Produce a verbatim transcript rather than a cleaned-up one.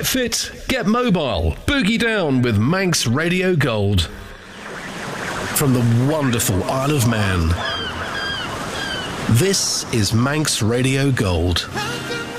Get fit, get mobile, boogie down with Manx Radio Gold. From the wonderful Isle of Man, this is Manx Radio Gold.